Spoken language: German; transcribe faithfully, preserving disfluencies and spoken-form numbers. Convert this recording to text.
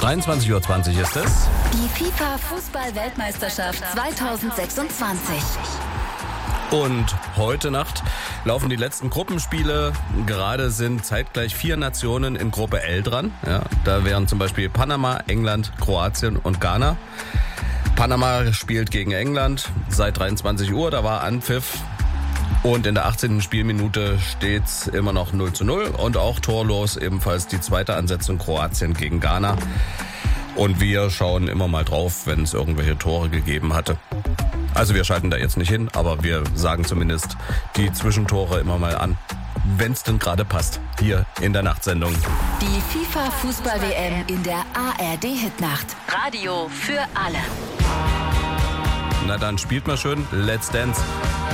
dreiundzwanzig Uhr zwanzig ist es. Die FIFA-Fußball-Weltmeisterschaft zweitausendsechsundzwanzig. Und heute Nacht laufen die letzten Gruppenspiele. Gerade sind zeitgleich vier Nationen in Gruppe L dran. Ja, da wären zum Beispiel Panama, England, Kroatien und Ghana. Panama spielt gegen England seit dreiundzwanzig Uhr, da war Anpfiff. Und in der achtzehnten Spielminute steht's immer noch null zu null und auch torlos ebenfalls die zweite Ansetzung Kroatien gegen Ghana. Und wir schauen immer mal drauf, wenn es irgendwelche Tore gegeben hatte. Also wir schalten da jetzt nicht hin, aber wir sagen zumindest die Zwischentore immer mal an, wenn es denn gerade passt, hier in der Nachtsendung. Die FIFA-Fußball-W M in der A R D-Hitnacht. Radio für alle. Na dann spielt mal schön Let's Dance.